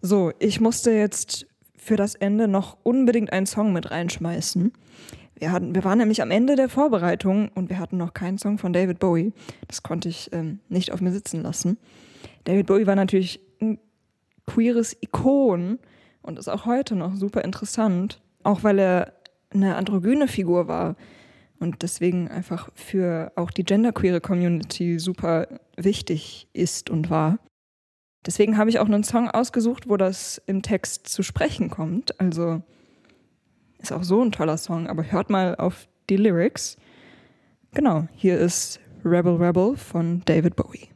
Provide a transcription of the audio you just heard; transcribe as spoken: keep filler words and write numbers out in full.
So, ich musste jetzt für das Ende noch unbedingt einen Song mit reinschmeißen. Wir, hatten, wir waren nämlich am Ende der Vorbereitung und wir hatten noch keinen Song von David Bowie. Das konnte ich ähm, nicht auf mir sitzen lassen. David Bowie war natürlich ein queeres Ikon und ist auch heute noch super interessant, auch weil er eine androgyne Figur war und deswegen einfach für auch die genderqueere Community super wichtig ist und war. Deswegen habe ich auch einen Song ausgesucht, wo das im Text zu sprechen kommt. Also ist auch so ein toller Song, aber hört mal auf die Lyrics. Genau, hier ist Rebel Rebel von David Bowie.